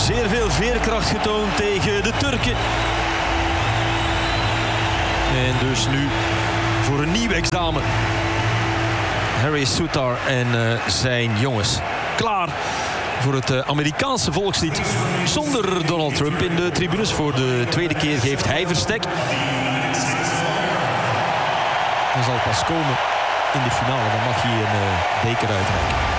Zeer veel veerkracht getoond tegen de Turken. En dus nu voor een nieuw examen. Harry Souttar en zijn jongens klaar voor het Amerikaanse volkslied. Zonder Donald Trump in de tribunes. Voor de tweede keer geeft hij verstek. Dat zal pas komen in de finale. Dan mag hij een beker uitreiken.